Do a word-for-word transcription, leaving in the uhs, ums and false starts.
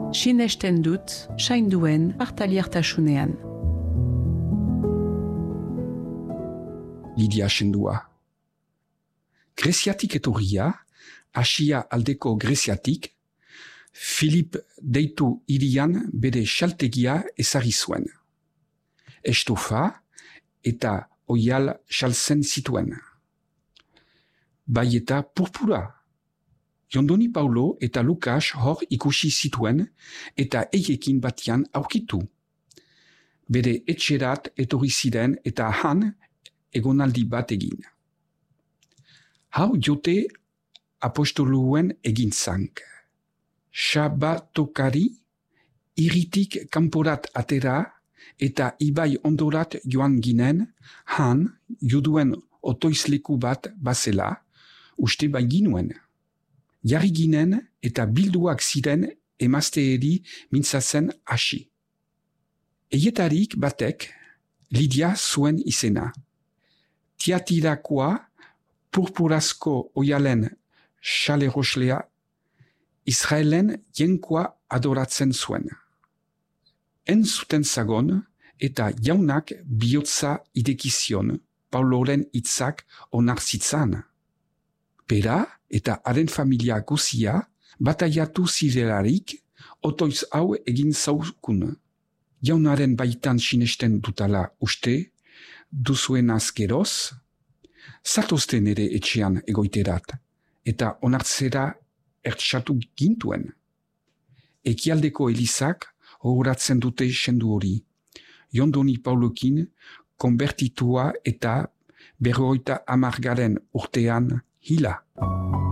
sinesten dut, sainduen partaliartasunean. Lidia sendua. Greziatik etorria, Asia aldeko Greziatik, Filip deitu hirian bere xaltegia ezarri zuen. Estofa eta oial xaltzen zituen. Bai eta purpura. Jondoni Paulo eta Lukas hor ikusi zituen eta eiekin batian aurkitu. Bere etxerat etorri ziren eta han egonaldi bat egin. Hau jote apostoluen egin zank. Sabatokari iritik kanporat atera eta ibai ondorat joan ginen, han juduen otoizleku bat bazela, uste bai ginuen. Jarri ginen eta bilduak ziren emazteeri mintzatzen hasi. Eietarik batek Lidia zuen izena. Tiatirakoa purpurazko oialen xaleroslea Israelen jenkoa adoratzen zuen. Entzuten zagon eta jaunak bihotza idekizion Pauloren hitzak onarzitzan. Pera eta haren familia guzia bataiatu zirelarik otoiz hau egin zaukun. Jaunaren baitan sinesten dutala uste, duzuen azkeroz, zatozten ere etxean egoiterat, eta onartzera ertsatu gintuen. Ekialdeko elizak horatzen dute sendu hori, Jondoni Paulokin konbertitua eta berroita amargaren urtean hila.